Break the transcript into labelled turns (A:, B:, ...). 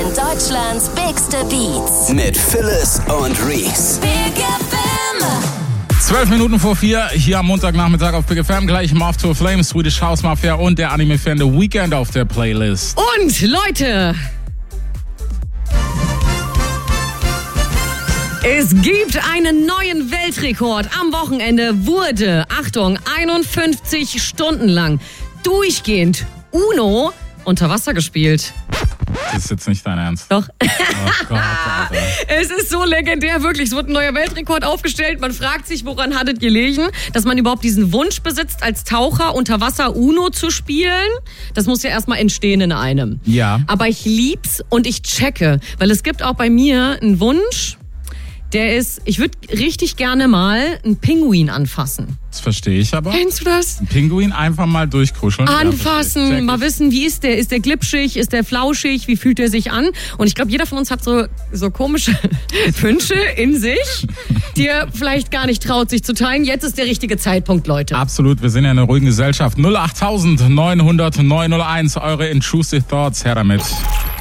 A: sind Deutschlands bigste Beats.
B: Mit Phyllis und Reese.
A: Big FM.
C: 12 Minuten vor 4, hier am Montagnachmittag auf Big FM. Gleich Moth to a Flame, Swedish House Mafia und der Anime-Fan The Weeknd auf der Playlist.
D: Und Leute, es gibt einen neuen Weltrekord. Am Wochenende wurde, Achtung, 51 Stunden lang durchgehend Uno unter Wasser gespielt.
C: Das ist jetzt nicht dein Ernst.
D: Doch.
C: Oh Gott, Alter.
D: Es ist so legendär, wirklich. Es wird ein neuer Weltrekord aufgestellt. Man fragt sich, woran hat es gelegen, dass man überhaupt diesen Wunsch besitzt, als Taucher unter Wasser Uno zu spielen. Das muss ja erstmal entstehen in einem.
C: Ja.
D: Aber ich lieb's und ich checke, weil es gibt auch bei mir einen Wunsch, der ist, ich würde richtig gerne mal einen Pinguin anfassen.
C: Das verstehe ich aber.
D: Kennst du das?
C: Ein Pinguin einfach mal durchkuscheln.
D: Anfassen,
C: Ja,
D: mal wissen, wie ist der? Ist der glitschig? Ist der flauschig? Wie fühlt der sich an? Und ich glaube, jeder von uns hat so komische Wünsche in sich, die er vielleicht gar nicht traut, sich zu teilen. Jetzt ist der richtige Zeitpunkt, Leute.
C: Absolut, wir sind ja in einer ruhigen Gesellschaft. 08900 901, eure intrusive thoughts, her damit.